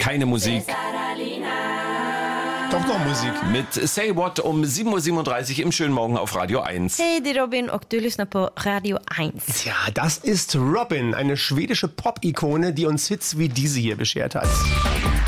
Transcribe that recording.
keine Musik. Doch noch Musik. Mit Say What um 7.37 Uhr im schönen Morgen auf Radio 1. Hey, die Robin och du lyssnar på Radio 1. Ja, das ist Robin, eine schwedische Pop-Ikone, die uns Hits wie diese hier beschert hat.